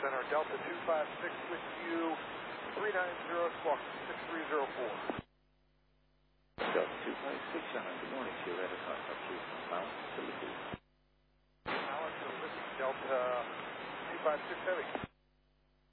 Center, Delta 256 with you, 390 squawk 6304. Delta 256 Center, good morning to you. Radar contact you from Mount Philippines. Alex, Delta 256 Heavy.